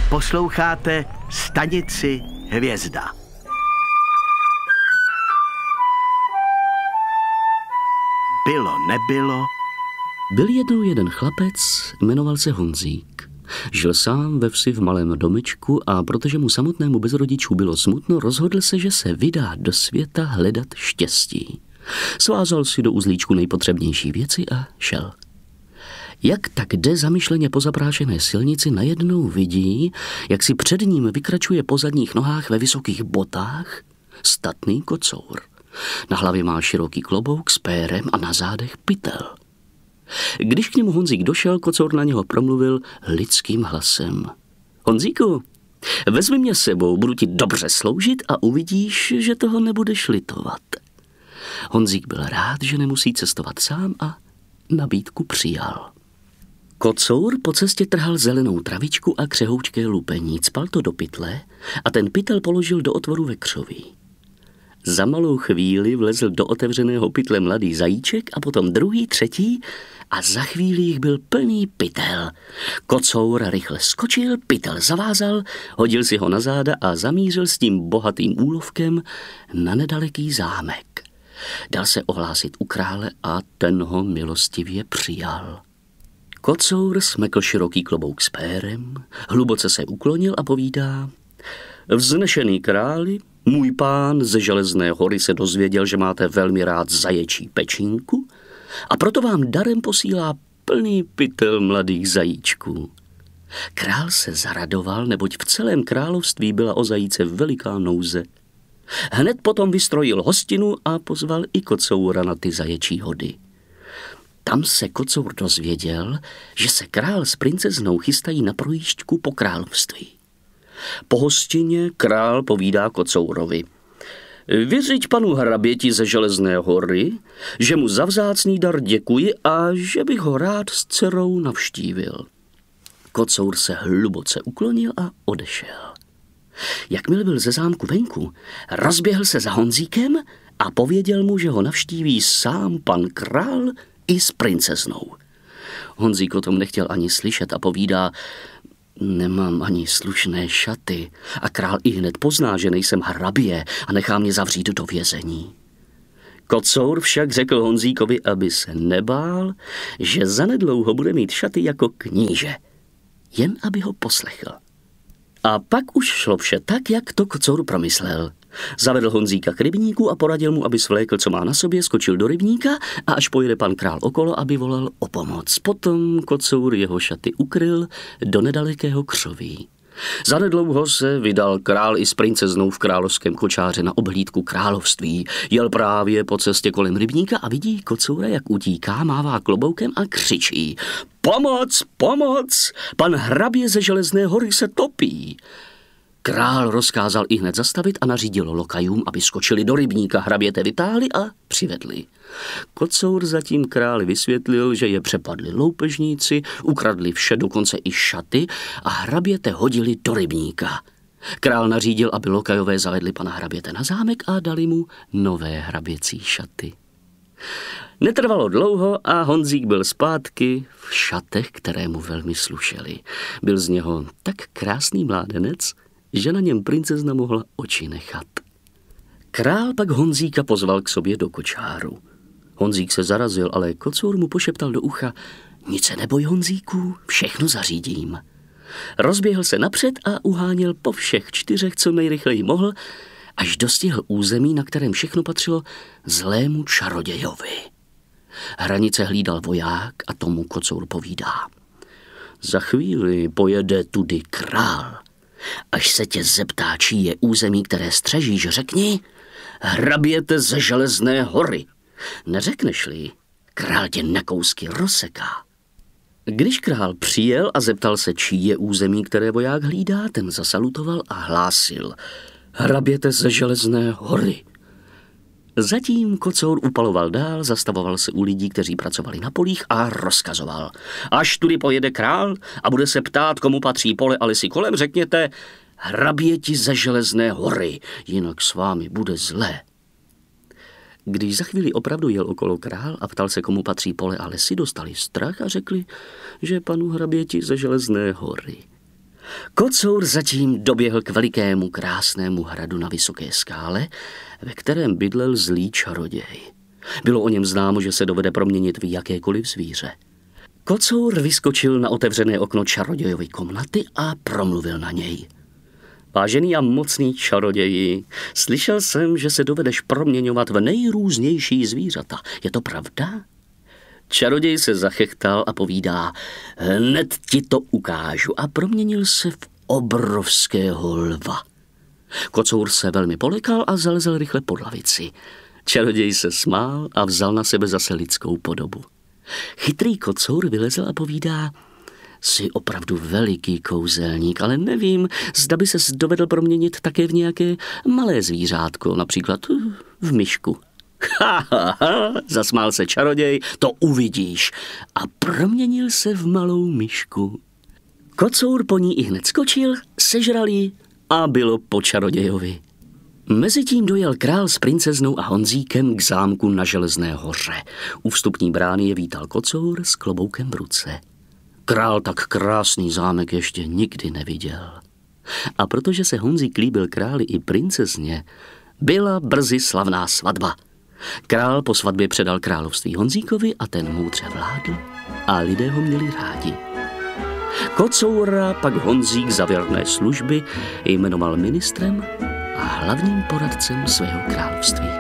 Posloucháte stanici Hvězda. Bylo, nebylo. Byl jednou jeden chlapec, jmenoval se Honzík. Žil sám ve vsi v malém domečku a protože mu samotnému bez rodičů bylo smutno, rozhodl se, že se vydá do světa hledat štěstí. Svázal si do uzlíčku nejpotřebnější věci a šel. Jak tak jde zamyšleně po zaprášené silnici, najednou vidí, jak si před ním vykračuje po zadních nohách ve vysokých botách statný kocour. Na hlavě má široký klobouk s pérem a na zádech pytel. Když k němu Honzík došel, kocour na něho promluvil lidským hlasem. Honzíku, vezmi mě sebou, budu ti dobře sloužit a uvidíš, že toho nebudeš litovat. Honzík byl rád, že nemusí cestovat sám a nabídku přijal. Kocour po cestě trhal zelenou travičku a křehoučké lupení, cpal to do pytle a ten pytel položil do otvoru ve křoví. Za malou chvíli vlezl do otevřeného pytle mladý zajíček a potom druhý, třetí a za chvíli jich byl plný pytel. Kocour rychle skočil, pytel zavázal, hodil si ho na záda a zamířil s tím bohatým úlovkem na nedaleký zámek. Dal se ohlásit u krále a ten ho milostivě přijal. Kocour smekl široký klobouk s pérem, hluboce se uklonil a povídá: Vznešený králi, můj pán ze Železné hory se dozvěděl, že máte velmi rád zaječí pečínku a proto vám darem posílá plný pytel mladých zajíčků. Král se zaradoval, neboť v celém království byla o zajíce veliká nouze. Hned potom vystrojil hostinu a pozval i kocoura na ty zaječí hody. Tam se kocour dozvěděl, že se král s princeznou chystají na projížďku po království. Po hostině král povídá kocourovi: Vyřiď panu hraběti ze Železné hory, že mu za vzácný dar děkuji a že bych ho rád s dcerou navštívil. Kocour se hluboce uklonil a odešel. Jakmile byl ze zámku venku, rozběhl se za Honzíkem a pověděl mu, že ho navštíví sám pan král i s princeznou. Honzík o tom nechtěl ani slyšet a povídá: Nemám ani slušné šaty a král ihned pozná, že nejsem hrabě a nechá mě zavřít do vězení. Kocour však řekl Honzíkovi, aby se nebál, že zanedlouho bude mít šaty jako kníže, jen aby ho poslechl. A pak už šlo vše tak, jak to kocour promyslel. Zavedl Honzíka k rybníku a poradil mu, aby svlékl, co má na sobě, skočil do rybníka a až pojede pan král okolo, aby volal o pomoc. Potom kocour jeho šaty ukryl do nedalekého křoví. Zanedlouho se vydal král i s princeznou v královském kočáře na obhlídku království. Jel právě po cestě kolem rybníka a vidí kocoura, jak utíká, mává kloboukem a křičí: Pomoc, pomoc! Pan hrabě ze Železné hory se topí! Král rozkázal ihned zastavit a nařídil lokajům, aby skočili do rybníka, hraběte vytáhli a přivedli. Kocour zatím králi vysvětlil, že je přepadli loupežníci, ukradli vše, dokonce i šaty a hraběte hodili do rybníka. Král nařídil, aby lokajové zavedli pana hraběte na zámek a dali mu nové hraběcí šaty. Netrvalo dlouho a Honzík byl zpátky v šatech, které mu velmi slušely. Byl z něho tak krásný mládenec, že na něm princezna mohla oči nechat. Král pak Honzíka pozval k sobě do kočáru. Honzík se zarazil, ale kocour mu pošeptal do ucha: Nic se neboj, Honzíku, všechno zařídím. Rozběhl se napřed a uháněl po všech čtyřech, co nejrychleji mohl, až dostihl území, na kterém všechno patřilo zlému čarodějovi. Hranice hlídal voják a tomu kocour povídá: Za chvíli pojede tudy král. Až se tě zeptá, čí je území, které střežíš, řekni: Hraběte ze Železné hory. Neřekneš-li, král tě na kousky rozseká. Když král přijel a zeptal se, čí je území, které voják hlídá, ten zasalutoval a hlásil: Hraběte ze Železné hory. Zatím kocour upaloval dál, zastavoval se u lidí, kteří pracovali na polích a rozkazoval: Až tudy pojede král a bude se ptát, komu patří pole a lesy kolem, řekněte: Hraběti ze Železné hory, jinak s vámi bude zlé. Když za chvíli opravdu jel okolo král a ptal se, komu patří pole a lesy, dostali strach a řekli, že panu hraběti ze Železné hory. Kocour zatím doběhl k velikému krásnému hradu na vysoké skále, ve kterém bydlel zlý čaroděj. Bylo o něm známo, že se dovede proměnit v jakékoliv zvíře. Kocour vyskočil na otevřené okno čarodějovy komnaty a promluvil na něj. Vážený a mocný čaroději, slyšel jsem, že se dovedeš proměňovat v nejrůznější zvířata. Je to pravda? Čaroděj se zachechtal a povídá, hned ti to ukážu, a proměnil se v obrovského lva. Kocour se velmi polekal a zalezl rychle pod lavici. Čaroděj se smál a vzal na sebe zase lidskou podobu. Chytrý kocour vylezl a povídá, jsi opravdu veliký kouzelník, ale nevím, zda by ses dovedl proměnit také v nějaké malé zvířátko, například v myšku. Zasmál se čaroděj, to uvidíš, a proměnil se v malou myšku. Kocour po ní ihned skočil, sežral ji a bylo po čarodějovi. Mezitím dojel král s princeznou a Honzíkem k zámku na Železné hoře. U vstupní brány je vítal Kocour s kloboukem v ruce. Král tak krásný zámek ještě nikdy neviděl. A protože se Honzík líbil králi i princezně, byla brzy slavná svatba. Král po svatbě předal království Honzíkovi a ten moudře vládl a lidé ho měli rádi. Kocoura pak Honzík za věrné služby jmenoval ministrem a hlavním poradcem svého království.